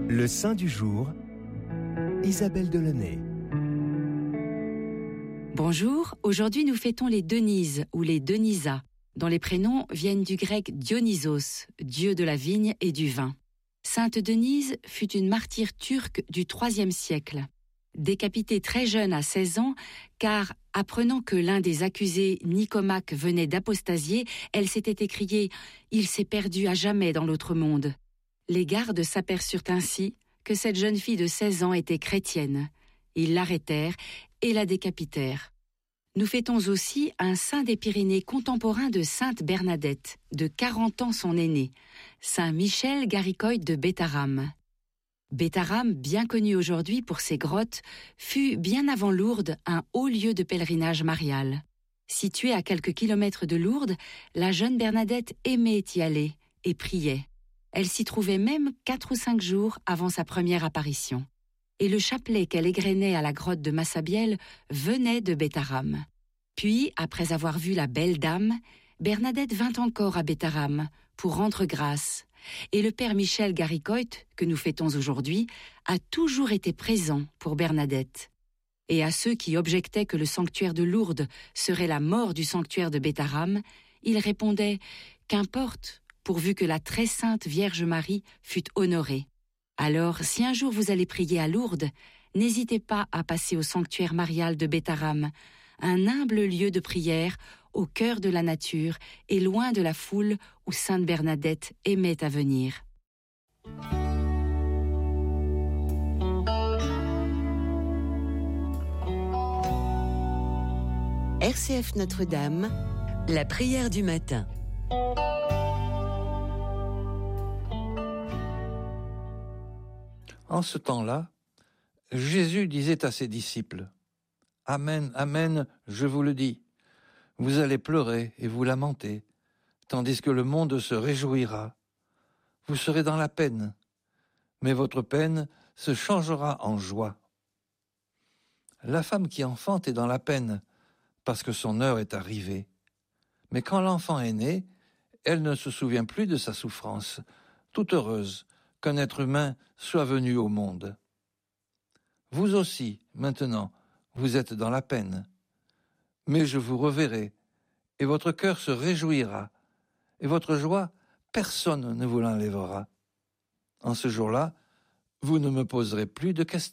Le saint du jour, Isabelle Delaunay. Bonjour, aujourd'hui nous fêtons les Denises ou les Denisas, dont les prénoms viennent du grec Dionysos, dieu de la vigne et du vin. Sainte Denise fut une martyre turque du IIIe siècle. Décapitée très jeune à 16 ans, car apprenant que l'un des accusés, Nicomaque, venait d'apostasier, elle s'était écriée « Il s'est perdu à jamais dans l'autre monde ». Les gardes s'aperçurent ainsi que cette jeune fille de 16 ans était chrétienne. Ils l'arrêtèrent et la décapitèrent. Nous fêtons aussi un saint des Pyrénées contemporain de sainte Bernadette, de 40 ans son aîné, saint Michel Garicoide de Bétharram. Bétharram, bien connu aujourd'hui pour ses grottes, fut bien avant Lourdes un haut lieu de pèlerinage marial. Située à quelques kilomètres de Lourdes, la jeune Bernadette aimait y aller et priait. Elle s'y trouvait même 4 ou 5 jours avant sa première apparition. Et le chapelet qu'elle égrenait à la grotte de Massabielle venait de Bétharram. Puis, après avoir vu la belle dame, Bernadette vint encore à Bétharram pour rendre grâce. Et le père Michel Garicoide, que nous fêtons aujourd'hui, a toujours été présent pour Bernadette. Et à ceux qui objectaient que le sanctuaire de Lourdes serait la mort du sanctuaire de Bétharram, il répondait « Qu'importe, pourvu que la très sainte Vierge Marie fût honorée. Alors, si un jour vous allez prier à Lourdes, n'hésitez pas à passer au sanctuaire marial de Bétharram, un humble lieu de prière au cœur de la nature et loin de la foule où sainte Bernadette aimait à venir. RCF Notre-Dame, la prière du matin. En ce temps-là, Jésus disait à ses disciples : « Amen, amen, je vous le dis, vous allez pleurer et vous lamenter, tandis que le monde se réjouira. Vous serez dans la peine, mais votre peine se changera en joie. La femme qui enfante est dans la peine, parce que son heure est arrivée. Mais quand l'enfant est né, elle ne se souvient plus de sa souffrance, toute heureuse qu'un être humain soit venu au monde. Vous aussi, maintenant, vous êtes dans la peine. Mais je vous reverrai, et votre cœur se réjouira, et votre joie, personne ne vous l'enlèvera. En ce jour-là, vous ne me poserez plus de questions. »